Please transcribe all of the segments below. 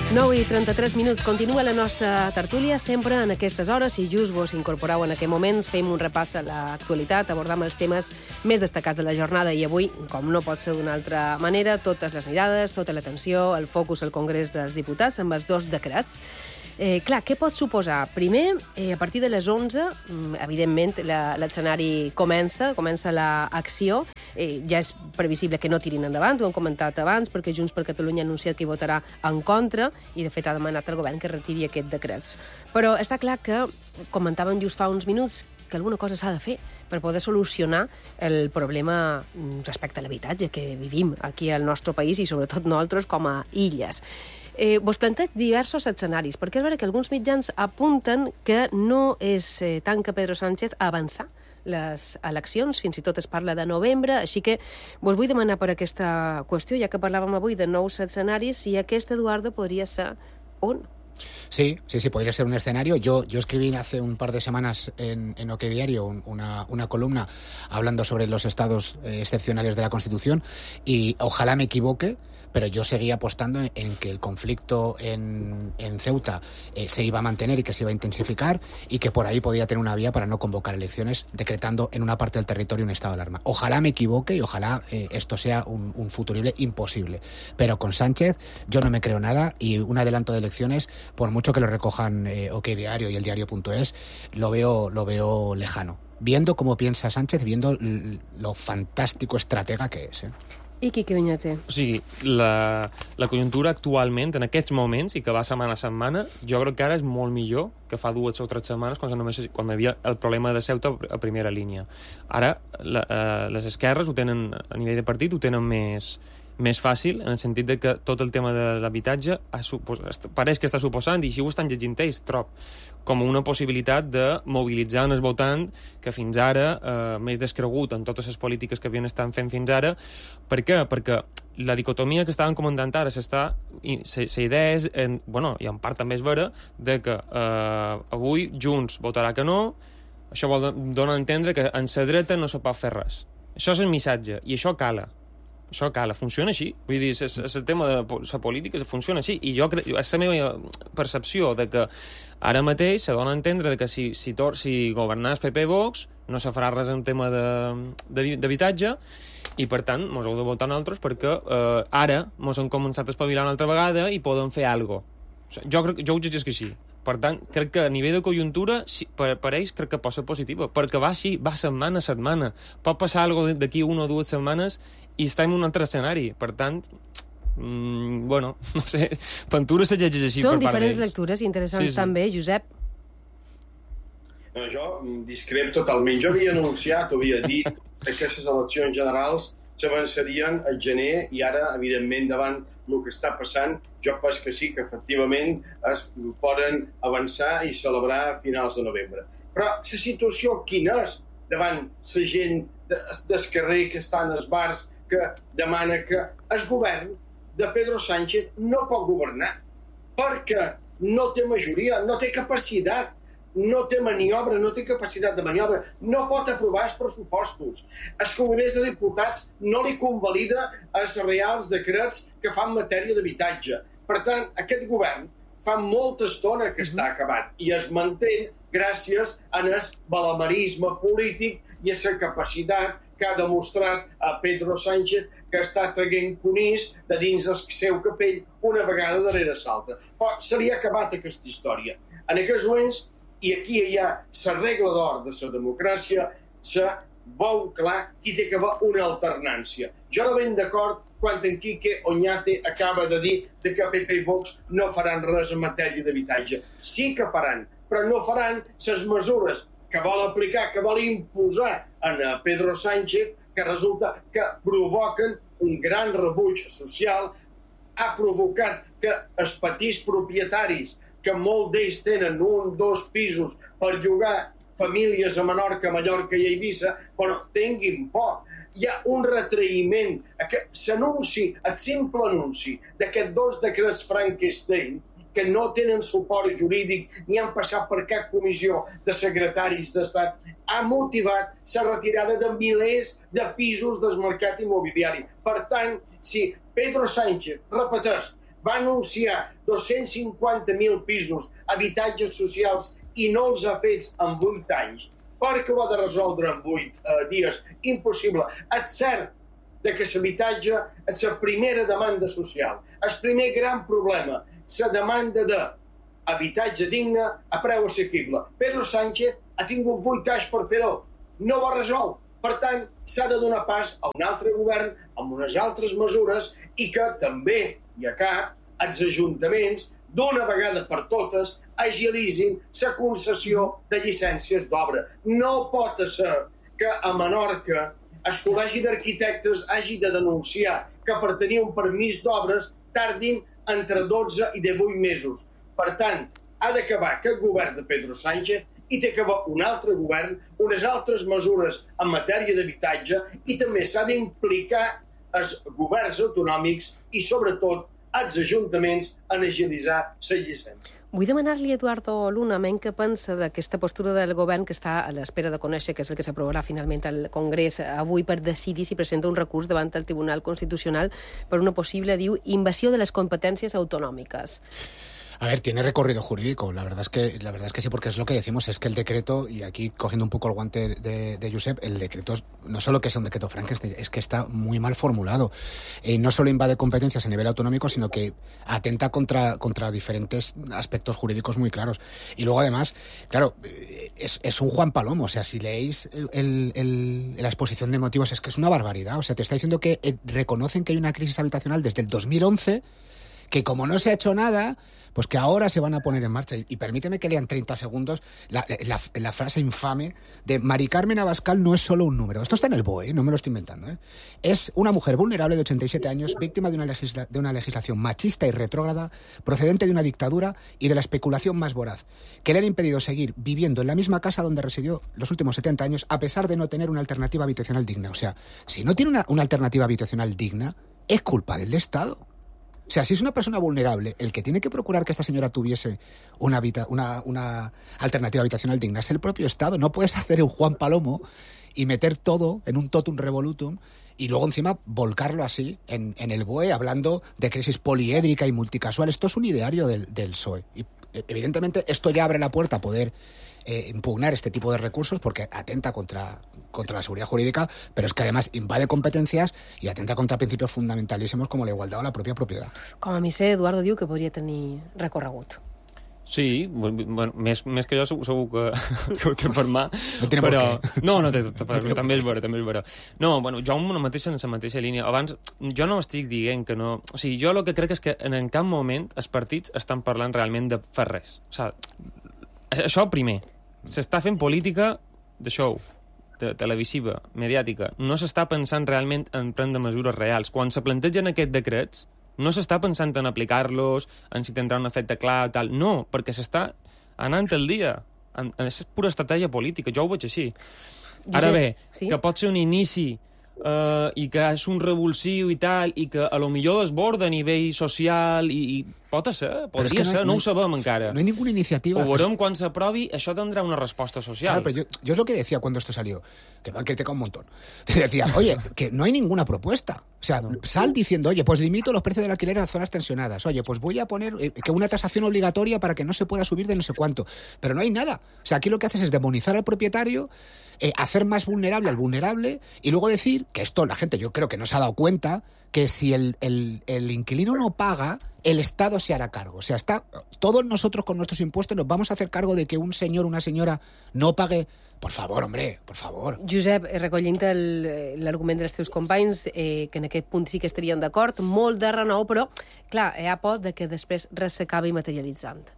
9:33. Continua la nostra tertúlia, sempre en aquestes hores. Si just vos incorporeu en aquest moment, fem un repàs a l'actualitat, abordam els temes més destacats de la jornada i avui, com no pot ser d'una altra manera, totes les mirades, tota l'atenció, el focus al Congrés dels Diputats amb els dos decrets. Clar, què pot suposar? Primer, a partir de les 11, evidentment, l'escenari comença l'acció. Ja és previsible que no tirin endavant, ho hem comentat abans, perquè Junts per Catalunya ha anunciat que hi votarà en contra i, de fet, ha demanat al govern que retiri aquests decrets. Però està clar que, comentàvem just fa uns minuts, que alguna cosa s'ha de fer per poder solucionar el problema respecte a l'habitatge que vivim aquí al nostre país i, sobretot, nosaltres com a illes. Vos planteig diversos escenaris, perquè és vera que alguns mitjans apunten que no és tanca Pedro Sánchez avançar les eleccions, fins i tot es parla de novembre, així que vos vull demanar per aquesta qüestió, ja que parlàvem avui de nous escenaris, si aquest, Eduardo, podria ser un. Sí, podría ser un escenario. Yo escribí hace un par de semanas en OK Diario una columna hablando sobre los estados excepcionales de la Constitución y ojalá me equivoque, pero yo seguía apostando en que el conflicto en Ceuta se iba a mantener y que se iba a intensificar y que por ahí podía tener una vía para no convocar elecciones, decretando en una parte del territorio un estado de alarma. Ojalá me equivoque y ojalá esto sea un futurible imposible. Pero con Sánchez yo no me creo nada y un adelanto de elecciones, por mucho que lo recojan OK Diario y el diario.es, lo veo lejano. Viendo cómo piensa Sánchez, viendo lo fantástico estratega que és. I Quique Viñate? O sigui, la conjuntura actualment, en aquests moments, i que va setmana a setmana, jo crec que ara és molt millor que fa 2 o 3 setmanes quan hi havia el problema de Ceuta a primera línia. Ara, les esquerres ho tenen, a nivell de partit, ho tenen més fàcil, en el sentit de que tot el tema de l'habitatge pareix que està suposant, i així ho estan llegint ells, com una possibilitat de mobilitzar el votant que fins ara més descregut en totes les polítiques que havien estat fent fins ara. Per què? Perquè la dicotomia que estaven comentant ara la idea és, i en part també és vera, de que avui Junts votarà que no, això dona a entendre que en la dreta no se pot fer res. Això és el missatge, i això cala. Això cala, funciona així. Vull dir, el tema de la política funciona així. I jo crec, és la meva percepció de que ara mateix se dona a entendre que si governàs PP-Vox no se farà res en tema d'habitatge i, per tant, mos heu de votar nosaltres perquè ara mos hem començat a espavilar una altra vegada i podem fer alguna cosa. Jo ho llegeixo així. Per tant, crec que a nivell de conjuntura, per ells, crec que pot ser positiva, perquè va setmana a setmana. Pot passar alguna cosa d'aquí 1 o 2 setmanes i estem en un altre escenari. Per tant, no sé, Ventura se llegeix així per part d'ells. Són diferents lectures interessants també, Josep. No, jo discrep totalment. Jo havia anunciat, havia dit que aquestes eleccions generals s'avançarien al gener i ara, evidentment, davant el que està passant, jo penso que sí, que efectivament es poden avançar i celebrar a finals de novembre. Però la situació quina és davant la gent del carrer que estan als bars que demana que el govern de Pedro Sánchez no pot governar perquè no té majoria, no té capacitat, no té maniobra, no té capacitat de maniobra, no pot aprovar els pressupostos. El Congrés de Diputats no li convalida els reals decrets que fan matèria d'habitatge. Per tant, aquest govern fa molta estona que està acabat i es manté gràcies al balamarisme polític i a la capacitat que ha demostrat a Pedro Sánchez que està traient conills de dins el seu capell una vegada darrere l'altra. Però se li ha acabat aquesta història. En aquests moments, i aquí hi ha la regla d'or de la democràcia, se veu clar que hi té que haver una alternància. Jo no ben d'acord quan en Quique Oñate acaba de dir que PP i Vox no faran res en matèria d'habitatge. Sí que faran, però no faran les mesures que vol aplicar, que vol imposar en Pedro Sánchez, que resulta que provoquen un gran rebuig social, ha provocat que els petits propietaris, que molts d'ells tenen 1 o 2 pisos per llogar famílies a Menorca, Mallorca i Eivissa, tinguin por. Hi ha un retraïment. S'anunci, el simple anunci d'aquests 2 decrets Frankenstein, que no tenen suport jurídic ni han passat per cap comissió de secretaris d'Estat, ha motivat la retirada de milers de pisos del mercat immobiliari. Per tant, si Pedro Sánchez repeteix va anunciar 250.000 pisos, habitatges socials, i no els ha fets en 8 anys, perquè ho ha de resoldre en 8 dies. Impossible. És cert que l'habitatge és la primera demanda social. El primer gran problema, la demanda d'habitatge digne a preu assequible. Pedro Sánchez ha tingut 8 anys per fer-ho. No ho ha resolt. Per tant, s'ha de donar pas a un altre govern amb unes altres mesures i que també, i acá, els ajuntaments, d'una vegada per totes, agilitzin la concessió de llicències d'obra. No pot ser que a Menorca el Col·legi d'Arquitectes hagi de denunciar que per tenir un permís d'obres tardin entre 12 i 18 mesos. Per tant, ha d'acabar aquest govern de Pedro Sánchez i té que haver un altre govern, unes altres mesures en matèria d'habitatge i també s'ha d'implicar els governs autonòmics i, sobretot, els ajuntaments en agilitzar la llicència. Vull demanar-li a Eduardo Luna què pensa d'aquesta postura del govern que està a l'espera de conèixer què és el que s'aprovarà finalment al Congrés avui per decidir si presenta un recurs davant el Tribunal Constitucional per una possible, diu, invasió de les competències autonòmiques. A ver, tiene recorrido jurídico, la verdad es que sí, porque es lo que decimos, es que el decreto, y aquí cogiendo un poco el guante de Josep, el decreto no solo que es un decreto Frankenstein, es que está muy mal formulado. No solo invade competencias a nivel autonómico, sino que atenta contra diferentes aspectos jurídicos muy claros. Y luego además, claro, es un Juan Palomo, o sea, si leéis la exposición de motivos es que es una barbaridad, o sea, te está diciendo que reconocen que hay una crisis habitacional desde el 2011, que como no se ha hecho nada, pues que ahora se van a poner en marcha. Y permíteme que lean 30 segundos la frase infame de Mari Carmen Abascal no es solo un número. Esto está en el BOE, no me lo estoy inventando. Es una mujer vulnerable de 87 años, víctima de una legislación machista y retrógrada, procedente de una dictadura y de la especulación más voraz, que le han impedido seguir viviendo en la misma casa donde residió los últimos 70 años, a pesar de no tener una alternativa habitacional digna. O sea, si no tiene una alternativa habitacional digna, es culpa del Estado. O sea, si es una persona vulnerable, el que tiene que procurar que esta señora tuviese una alternativa habitacional digna es el propio Estado. No puedes hacer un Juan Palomo y meter todo en un totum revolutum y luego encima volcarlo así en el BOE hablando de crisis poliédrica y multicasual. Esto es un ideario del PSOE. Y evidentemente esto ya abre la puerta a poder impugnar este tipo de recursos porque atenta contra la seguridad jurídica, pero es que además invade competencias i atenta contra principios fundamentalísimos com la igualtat o la pròpia propietat. Com a mi sé, Eduardo diu que podria tenir recorregut. Sí, bueno, més que jo segur que ho té per mà. No té però... per què. No, també és vera. No, bueno, jo en la mateixa línia. Abans, jo no estic dient que no... O sigui, jo el que crec és que en cap moment els partits estan parlant realment de fer res. O sigui, això primer. S'està fent política de show, de televisiva, mediàtica. No s'està pensant realment en prendre mesures reals. Quan se plantegen aquests decrets, no s'està pensant en aplicar-los, en si tindrà un efecte clar, tal. No, perquè s'està anant el dia. És pura estratègia política. Jo ho veig així. Ara bé, sí? Que pot ser un inici i que és un revulsiu i tal, i que a lo millor desborda a nivell social i pot ser, podria ser, no ho sabem encara. No hay ninguna iniciativa. Ho veurem quan s'aprovi, això tindrà una resposta social. Claro, pero yo es lo que decía cuando esto salió, que me han criticado un montón. Te decía, oye, que no hay ninguna propuesta. O sea, sal diciendo, oye, pues limito los precios del alquiler a zonas tensionadas. Oye, pues voy a poner que una tasación obligatoria para que no se pueda subir de no sé cuánto. Pero no hay nada. O sea, aquí lo que haces es demonizar al propietario, hacer más vulnerable al vulnerable y luego decir que esto la gente yo creo que no se ha dado cuenta que si el inquilino no paga, el Estado se hará cargo. O sea, todos nosotros con nuestros impuestos nos vamos a hacer cargo de que un señor o una señora no pague. Por favor, hombre, por favor. Josep, recollint l'argument dels teus companys, que en aquest punt sí que estarien d'acord, molt de renou, però, clar, hi ha por de que després res s'acabi materialitzant.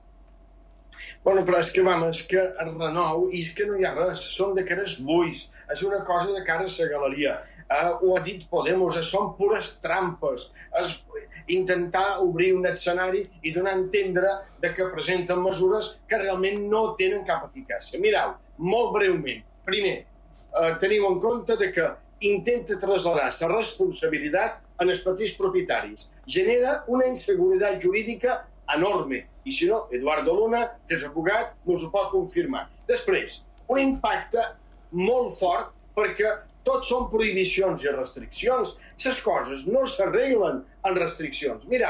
Bueno, però és que el renou és que no hi ha res, són decrets buits, és una cosa de cara a la galeria. Ho ha dit Podemos, són pures trampes, és intentar obrir un escenari i donar a entendre que presenten mesures que realment no tenen cap eficàcia. Mireu, molt breument, primer, tenim en compte que intenta traslladar la responsabilitat en els petits propietaris. Genera una inseguretat jurídica enorme. I si no, Eduardo Luna, que és advocat, nos ho pot confirmar. Després, un impacte molt fort perquè tot són prohibicions i restriccions. Les coses no s'arreglen en restriccions. Mireu,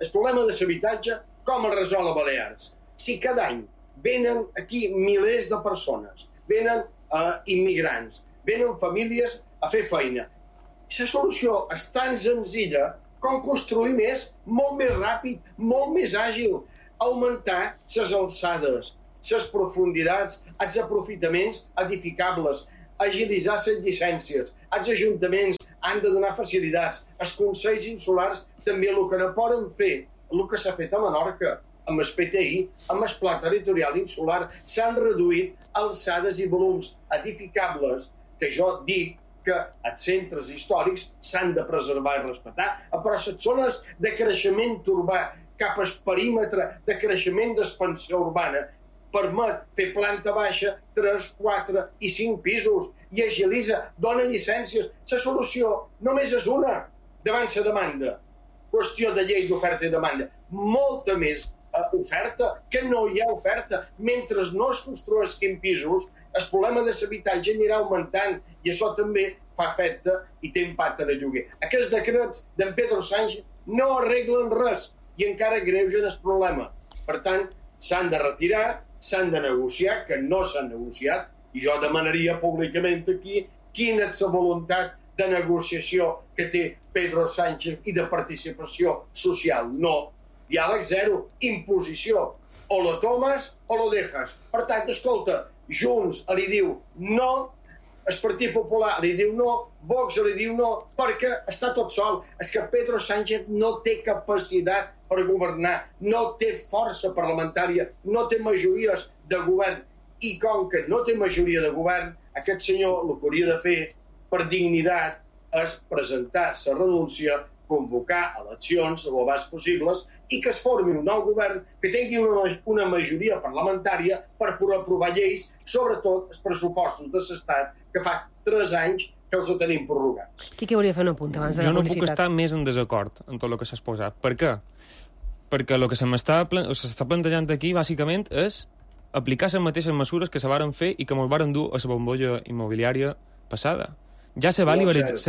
el problema de l'habitatge com el resol a Balears. Si cada any venen aquí milers de persones, venen immigrants, venen famílies a fer feina, la solució és tan senzilla com construir més, molt més ràpid, molt més àgil, augmentar les alçades, les profunditats, els aprofitaments edificables, agilitzar les llicències, els ajuntaments han de donar facilitats, els consells insulars també el que no poden fer, el que s'ha fet a Menorca, amb el PTI, amb el Pla Territorial Insular, s'han reduït alçades i volums edificables, que jo dic que els centres històrics s'han de preservar i respectar, però les zones de creixement urbà cap al perímetre de creixement d'expansió urbana permet fer planta baixa, 3, 4 i 5 pisos i agilitza, dona llicències. La solució només és una, davant la demanda. Qüestió de llei d'oferta i demanda. Molta més oferta, que no hi ha oferta. Mentre no es construeixin pisos, el problema de l'habitatge anirà augmentant i això també fa efecte i té impacte en el lloguer. Aquests decrets d'en Pedro Sánchez no arreglen res i encara agreugen el problema. Per tant, s'han de retirar, s'han de negociar, que no s'han negociat, i jo demanaria públicament aquí quina és la voluntat de negociació que té Pedro Sánchez i de participació social. No. Diàleg zero, imposició. O lo tomes o lo dejas. Per tant, escolta, Junts li diu no, el Partit Popular li diu no, Vox li diu no, perquè està tot sol. És que Pedro Sánchez no té capacitat per governar, no té força parlamentària, no té majories de govern. I com que no té majoria de govern, aquest senyor el que hauria de fer per dignitat és presentar la renúncia, convocar eleccions el més possibles i que es formi un nou govern que tingui una majoria parlamentària per poder aprovar lleis, sobretot els pressupostos de l'Estat, que fa 3 anys que els tenim prorrogats. Qui hauria de fer un apunt abans de la publicitat? Jo no puc estar més en desacord amb tot el que s'ha exposat. Per què? Perquè el que s'està plantejant aquí, bàsicament, és aplicar les mateixes mesures que se varen fer i que ens varen dur a la bombolla immobiliària passada. Ja se va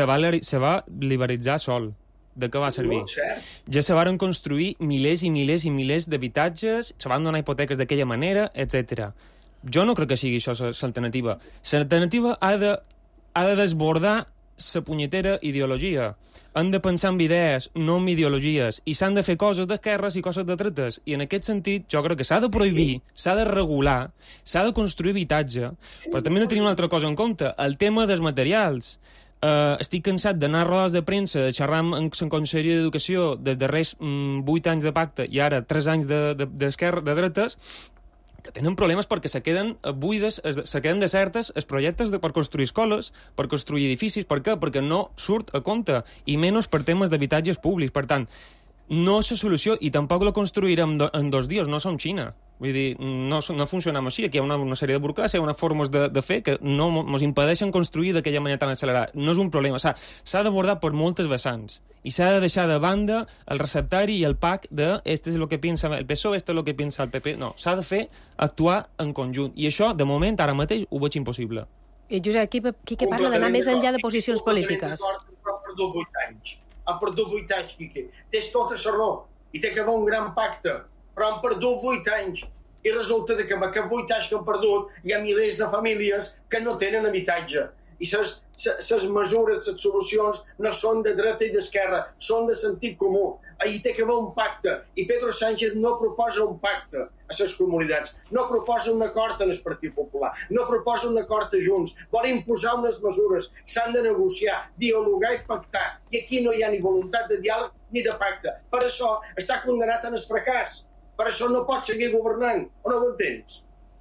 liberalitzar sol. De què va servir? Ja se varen construir milers i milers i milers d'habitatges, se van donar hipoteques d'aquella manera, etc. Jo no crec que sigui això l'alternativa. L'alternativa ha de desbordar la punyetera ideologia. Han de pensar en idees, no en ideologies, i s'han de fer coses d'esquerres i coses de dretes. I en aquest sentit, jo crec que s'ha de prohibir, s'ha de regular, s'ha de construir habitatge, però també hem de tenir una altra cosa en compte, el tema dels materials. Estic cansat d'anar a rodes de premsa, de xerrar amb la Conselleria d'Educació des darrers 8 anys de pacte i ara 3 anys d'esquerra, de dretes, que tenen problemes perquè se queden buides, se queden desertes els projectes per construir escoles, per construir edificis. Per què? Perquè no surt a compte, i menys per temes d'habitatges públics. Per tant, no és la solució, i tampoc la construirem en 2 dies, no som Xina. Vull dir, no funcionem així. Aquí hi ha una sèrie de burocràcia, unes formes de fer que no ens impedeixen construir d'aquella manera tan accelerada. No és un problema. S'ha d'abordar per moltes vessants. I s'ha de deixar de banda el receptari i el pack de este és el que pensa el PSOE, este és el que pensa el PP. No, s'ha de fer actuar en conjunt. I això, de moment, ara mateix, ho veig impossible. I Josep, qui que parla d'anar més enllà de posicions polítiques? Però per 8 anys. Han perdut 8 anys, Quique. Tens tota la raó. I té que haver un gran pacte. Però han perdut 8 anys. I resulta que amb aquests 8 anys que han perdut hi ha milers de famílies que no tenen habitatge. I les mesures, les solucions no són de dreta i d'esquerra, són de sentit comú. Hi té que haver un pacte. I Pedro Sánchez no proposa un pacte a les comunitats. No proposa un acord en el Partit Popular. No proposa un acord a Junts. Vol imposar unes mesures. S'han de negociar, dialogar i pactar. I aquí no hi ha ni voluntat de diàleg ni de pacte. Per això està condenat en el fracàs. Per això no pot seguir governant. O no ho entens?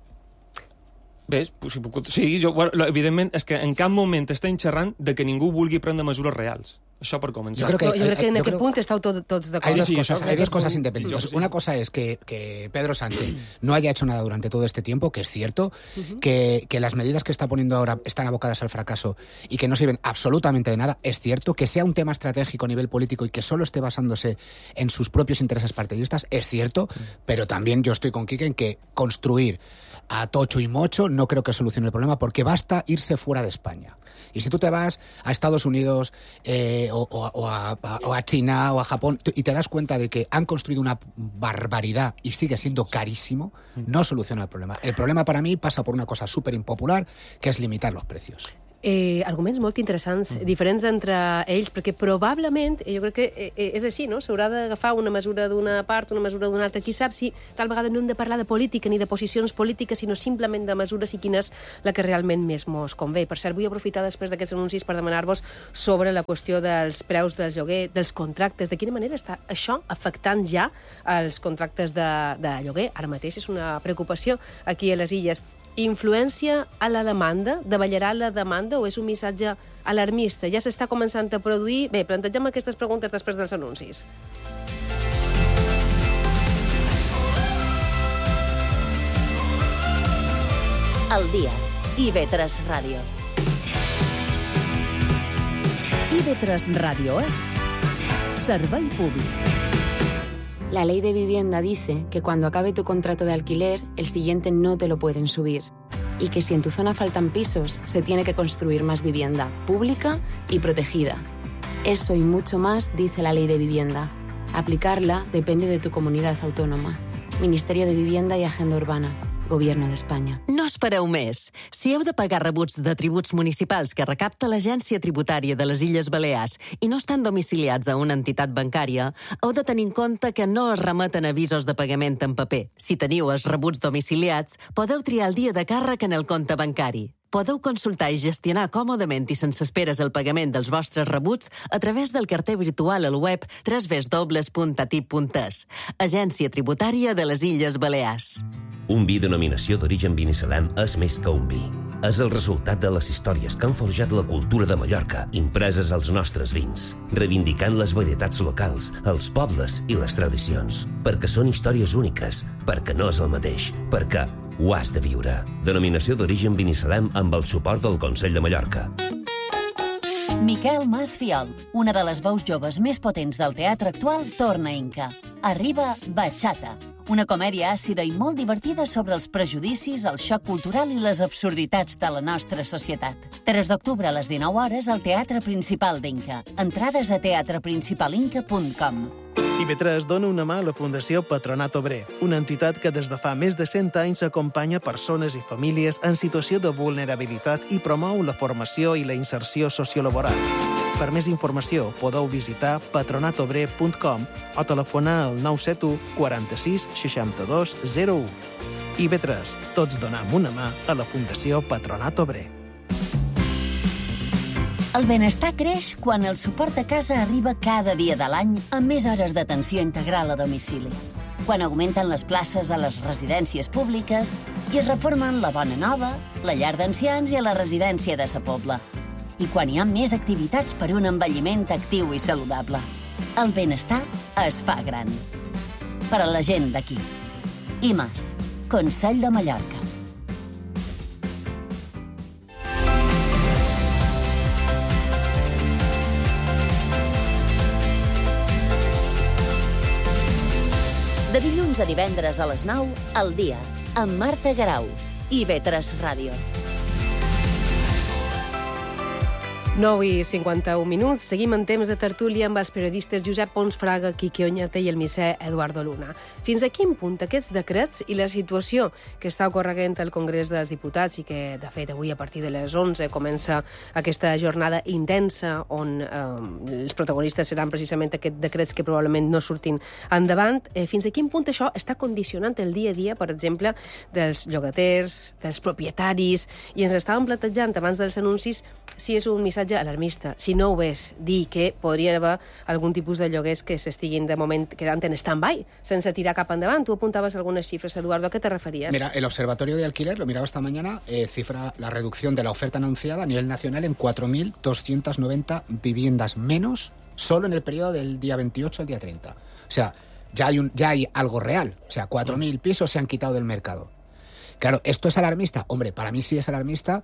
Bé, sí, evidentment, és que en cap moment estem xerrant de que ningú vulgui prendre mesures reals. Això per començar. Jo crec que en aquest punt esteu tots d'acuerdo. Hay dos cosas independientes. Una cosa es que Pedro Sánchez no haya hecho nada durante todo este tiempo, que es cierto, que las medidas que está poniendo ahora están abocadas al fracaso y que no sirven absolutamente de nada, es cierto, que sea un tema estratégico a nivel político y que solo esté basándose en sus propios intereses partidistas, es cierto, pero también yo estoy con Quique en que construir a tocho y mocho no creo que solucione el problema, porque basta irse fuera de España. Y si tú te vas a Estados Unidos o a China o a Japón, y te das cuenta de que han construido una barbaridad y sigue siendo carísimo, no soluciona el problema. El problema para mí pasa por una cosa súper impopular, que es limitar los precios. Arguments molt interessants, diferents entre ells, perquè probablement, jo crec que és així, no? S'haurà d'agafar una mesura d'una part, una mesura d'una altra. Qui sap si tal vegada no hem de parlar de política ni de posicions polítiques, sinó simplement de mesures i quina és la que realment més mos convé. Per cert, vull aprofitar després d'aquests anuncis per demanar-vos sobre la qüestió dels preus del lloguer, dels contractes, de quina manera està això afectant ja els contractes de lloguer. Ara mateix és una preocupació aquí a les Illes. Influència a la demanda? Davallarà la demanda o és un missatge alarmista? Ja s'està començant a produir? Bé, plantegem aquestes preguntes després dels anuncis. Al dia. IB3 Ràdio. IB3 Ràdio és servei públic. La ley de vivienda dice que cuando acabe tu contrato de alquiler, el siguiente no te lo pueden subir. Y que si en tu zona faltan pisos, se tiene que construir más vivienda, pública y protegida. Eso y mucho más dice la ley de vivienda. Aplicarla depende de tu comunidad autónoma. Ministerio de Vivienda y Agenda Urbana. Gobierno d'Espanya. No espereu més. Si heu de pagar rebuts de tributs municipals que recapta l'Agència Tributària de les Illes Balears i no estan domiciliats a una entitat bancària, heu de tenir en compte que no es remeten avisos de pagament en paper. Si teniu els rebuts domiciliats, podeu triar el dia de càrrec en el compte bancari. Podeu consultar i gestionar còmodament i sense esperes el pagament dels vostres rebuts a través del carter virtual al web www.atip.es. Agència Tributària de les Illes Balears. Un vi denominació d'origen Binissalem és més que un vi. És el resultat de les històries que han forjat la cultura de Mallorca, impreses als nostres vins, reivindicant les varietats locals, els pobles i les tradicions. Perquè són històries úniques, perquè no és el mateix, perquè ho has de viure. Denominació d'origen Binissalem amb el suport del Consell de Mallorca. Miquel Mas Fiol, una de les veus joves més potents del teatre actual, torna a Inca. Arriba Bachata, una comèdia àcida i molt divertida sobre els prejudicis, el xoc cultural i les absurditats de la nostra societat. 3 d'octubre a les 19 hores al Teatre Principal d'Inca. Entrades a teatreprincipalinca.com. IB3 dona una mà a la Fundació Patronat Obrer, una entitat que des de fa més de 100 anys acompanya persones i famílies en situació de vulnerabilitat i promou la formació i la inserció sociolaboral. Per més informació podeu visitar patronatobrer.com o telefonar al 971 46 62 01. IB3, tots donem una mà a la Fundació Patronat Obrer. El benestar creix quan el suport a casa arriba cada dia de l'any amb més hores d'atenció integral a domicili. Quan augmenten les places a les residències públiques i es reformen la Bona Nova, la llar d'ancians i la residència de Sa Pobla. I quan hi ha més activitats per un envelliment actiu i saludable. El benestar es fa gran. Per a la gent d'aquí. IMAS, Consell de Mallorca. De dilluns a divendres a les 9, al dia, amb Marta Garau, IB3 Ràdio. 9:51. Seguim en temps de tertúlia amb els periodistes Josep Pons Fraga, Quique Oñate i el misser Eduardo Luna. Fins a quin punt aquests decrets i la situació que està ocorreguent al Congrés dels Diputats i que, de fet, avui a partir de les 11 comença aquesta jornada intensa on els protagonistes seran precisament aquests decrets que probablement no surtin endavant, fins a quin punt això està condicionant el dia a dia, per exemple, dels llogaters, dels propietaris, i ens estàvem plantejant abans dels anuncis si és un missatge alarmista. Si no ho és, dir que podria haver algun tipus de lloguers que s'estiguin de moment quedant en stand-by, sense tirar cap endavant. Tu apuntaves algunes xifres, Eduardo, ¿a qué te referías? Mira, el Observatorio de Alquiler, lo miraba esta mañana, cifra la reducción de la oferta anunciada a nivel nacional en 4.290 viviendas menos solo en el periodo del día 28 al día 30. O sea, ya hay algo real. O sea, 4.000 pisos se han quitado del mercado. Claro, ¿esto es alarmista? Hombre, para mí sí es alarmista.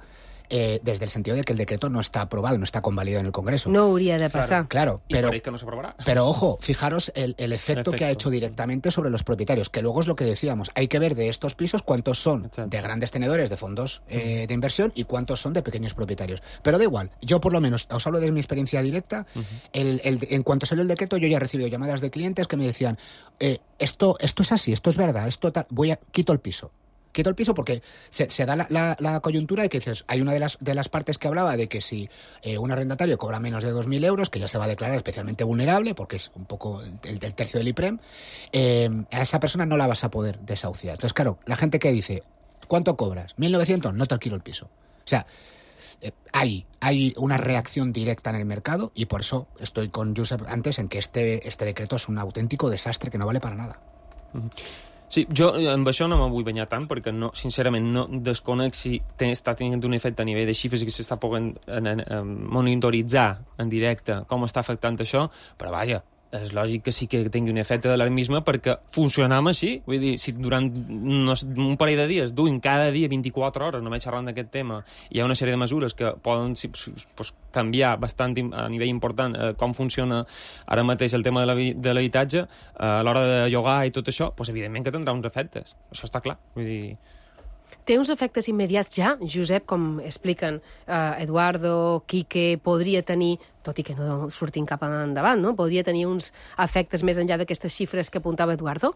desde el sentido de que el decreto no está aprobado, no está convalidado en el Congreso. No hauria de pasar. Claro, Y parece que no se aprobará. Pero ojo, fijaros el efecto que ha hecho directamente sobre los propietarios, que luego es lo que decíamos, hay que ver de estos pisos cuántos son de grandes tenedores, de fondos de inversión y cuántos son de pequeños propietarios. Pero da igual, yo por lo menos os hablo de mi experiencia directa. En cuanto salió el decreto, yo ya he recibido llamadas de clientes que me decían, esto es así, esto es verdad, quito el piso. Quito el piso porque se da la coyuntura de que dices, hay una de las partes que hablaba de que si un arrendatario cobra menos de 2.000 euros, que ya se va a declarar especialmente vulnerable, porque es un poco el tercio del IPREM, a esa persona no la vas a poder desahuciar. Entonces, claro, la gente que dice, ¿cuánto cobras? 1.900, no te alquilo el piso. O sea, hay una reacción directa en el mercado y por eso estoy con Josep antes en que este decreto és un autèntic desastre que no vale para nada. Sí, jo amb això no m'ho vull banyar tant perquè sincerament no desconec si està tenint un efecte a nivell de xifres i que s'està podent monitoritzar en directe com està afectant això, però vaja, és lògic que sí que tingui un efecte d'alarmisme perquè funcionam així. Vull dir, si durant un parell de dies duim cada dia 24 hores només xerrant d'aquest tema, hi ha una sèrie de mesures que poden canviar bastant a nivell important com funciona ara mateix el tema de l'habitatge a l'hora de llogar i tot això, doncs evidentment que tindrà uns efectes. Això està clar. Vull dir... Té uns efectes immediats ja, Josep, com expliquen Eduardo, Quique, podria tenir, tot i que no surtin cap endavant, no? Podria tenir uns efectes més enllà d'aquestes xifres que apuntava Eduardo?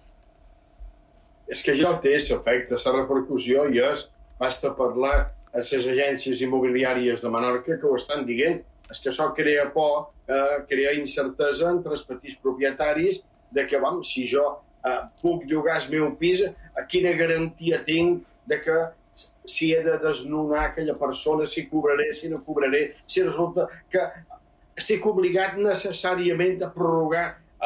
És que ja té l'efecte, la repercussió i basta parlar a les agències immobiliàries de Menorca que ho estan dient. És que això crea por, crea incertesa entre els petits propietaris de que, si jo puc llogar el meu pis, quina garantia tinc de que si he de desnonar aquella persona, si cobraré, si no cobraré, si resulta que estic obligat necessàriament a prorrogar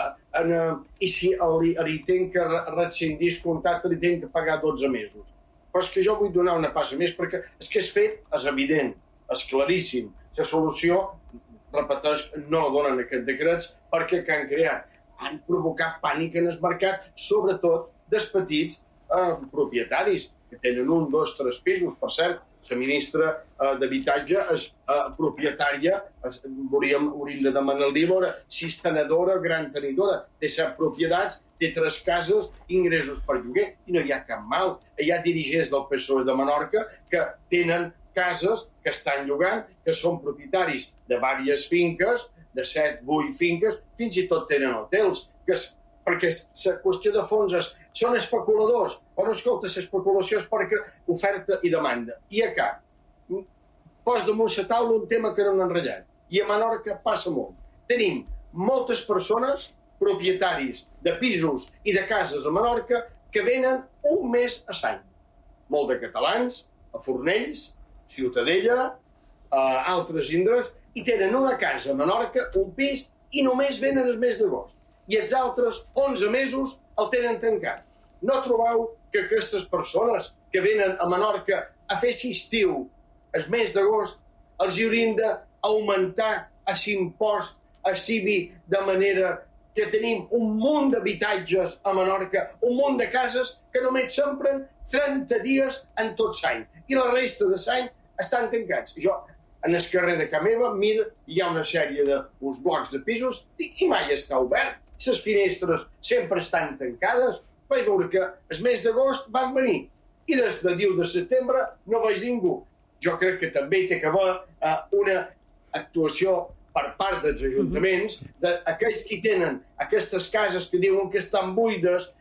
i si li tinc que rescindir el contracte, li tinc que pagar 12 mesos. Però és que jo vull donar una passa més perquè és que és fet, és evident, és claríssim. La solució, repeteix, no la donen aquests decrets perquè que han creat han provocat pànic en el mercat, sobretot dels petits propietaris, que tenen 1, 2, 3 pisos. Per cert, la ministra d'Habitatge és propietària, hauríem de demanar-li si és tenedora, gran tenidora, té 7 propietats, té 3 cases, ingressos per lloguer, i no hi ha cap mal. Hi ha dirigents del PSOE de Menorca que tenen cases que estan llogant, que són propietaris de diverses finques, de 7, 8 finques, fins i tot tenen hotels, perquè la qüestió de fons són especuladors. Però escolta, l'especulació és perquè oferta i demanda. I acá, pos damunt la taula un tema que no han enratllat. I a Menorca passa molt. Tenim moltes persones, propietaris de pisos i de cases a Menorca, que venen un mes a l'any. Molt de catalans, a Fornells, Ciutadella, a altres indrets, i tenen una casa a Menorca, un pis, i només venen el mes d'agost. I els altres 11 mesos el tenen tancat. No trobeu que aquestes persones que venen a Menorca a fer estiu el mes d'agost els haurien d'augmentar l'impost a CIBI de manera que tenim un munt d'habitatges a Menorca, un munt de cases que només s'empren 30 dies en tot l'any. I la resta de l'any estan tancats. Jo, en el carrer de casa meva, mira, hi ha una sèrie d'uns blocs de pisos i mai està obert. Les finestres sempre estan tancades. Vaig veure que el mes d'agost van venir i des de 10 de setembre no veig ningú. Jo crec que també té que haver una actuació per part dels ajuntaments d'aquells que tenen aquestes cases que diuen que estan buides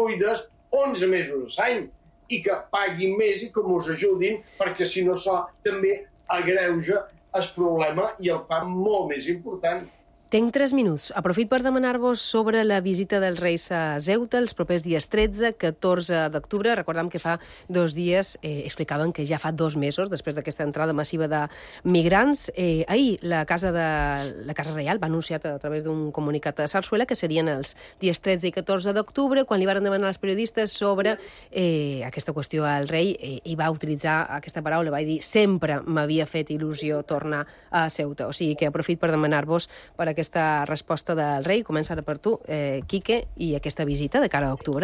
11 mesos a l'any i que paguin més i que ens ajudin perquè si no això també agreuja el problema i el fa molt més important. Tenc 3 minuts. Aprofit per demanar-vos sobre la visita dels Reis a Ceuta els propers dies 13, 14 d'octubre. Recordem que fa 2 dies explicaven que ja fa 2 mesos, després d'aquesta entrada massiva de migrants. Ahir la Casa Reial va anunciar a través d'un comunicat a Sarsuela que serien els dies 13 i 14 d'octubre. Quan li van demanar als periodistes sobre aquesta qüestió al rei, i va utilitzar aquesta paraula, va dir sempre m'havia fet il·lusió tornar a Ceuta. O sigui que aprofit per demanar-vos per aquesta resposta del rei. Comença ara per tu, Quique, i aquesta visita de cara a octubre.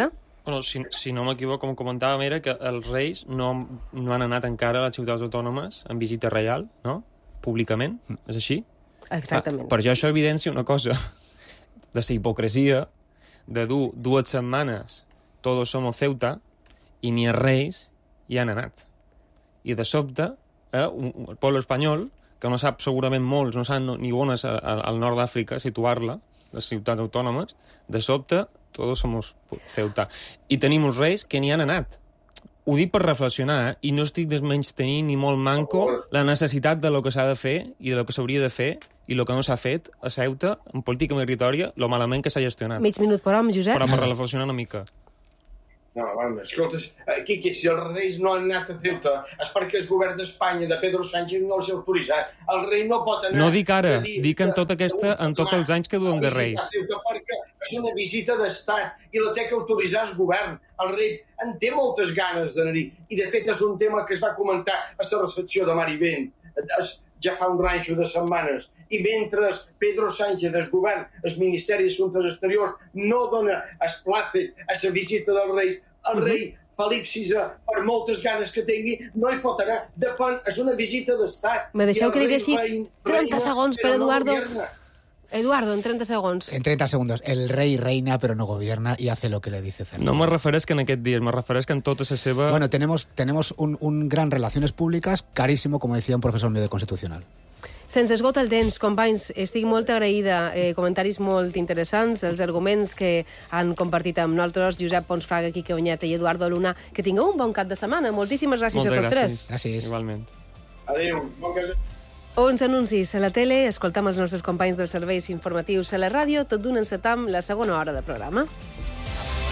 Bueno, si no m'equivoco, com comentàvem, era que els reis no han anat encara a les ciutats autònomes en visita reial, no? Públicament, és així? Exactament. Per això evidencia una cosa de la hipocresia de dur 2 setmanes todos somos Ceuta i ni els reis hi han anat. I de sobte, el poble espanyol, que no sap segurament molts, no sap ni on és al nord d'Àfrica situar-la, les ciutats autònomes, de sobte todos somos Ceuta. I tenim uns reis que n'hi han anat. Ho dic per reflexionar, i no estic desmenys-tenint ni molt manco la necessitat de lo que s'ha de fer i de lo que s'hauria de fer i el que no s'ha fet a Ceuta en política migratòria, lo malament que s'ha gestionat. Mig minut per home, Josep. Però per reflexionar una mica. No, bueno, escolta, Quique, si els reis no han anat a Ceuta és perquè el govern d'Espanya, de Pedro Sánchez, no els ha autoritzat. El rei no pot anar... No dic ara, dic en tots els anys que duen de reis. Ceuta perquè és una visita d'estat i la té que autoritzar el govern. El rei en té moltes ganes d'anar-hi. I, de fet, és un tema que es va comentar a la recepció de Marivent. Ja fa un ranxo de setmanes. I mentre Pedro Sánchez, el govern, el Ministeri d'Assumptes Exteriors, no dona esplàcet a la visita dels reis, el rei Felip VI, per moltes ganes que tingui, no hi pot anar. Depèn, és una visita d'estat. Me deixeu que li deixi 30 segons per Eduardo. Eduardo, en 30 segons. En 30 segundos. El rey reina, pero no gobierna y hace lo que le dice Celso. No me refereix que en aquest dia, me refereix que en tota la seva... Bueno, tenemos un gran relaciones públicas, carísimo, como decía un profesor mío de Constitucional. Se'ns esgota el temps, companys. Estic molt agraïda. Comentaris molt interessants, els arguments que han compartit amb nosaltres Josep Pons Fraga, Quique Oñate i Eduardo Luna. Que tingueu un bon cap de setmana. Moltíssimes gràcies a tots tres. Gràcies. Igualment. Adéu. Bon cap de... Uns anuncis a la tele, escoltam els nostres companys dels serveis informatius a la ràdio, tot d'un encetam la segona hora de programa.